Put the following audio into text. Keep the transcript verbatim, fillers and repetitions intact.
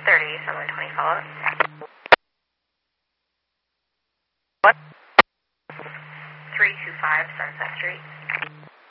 thirty, seven twenty follow-up. What? three two five Sunset Street.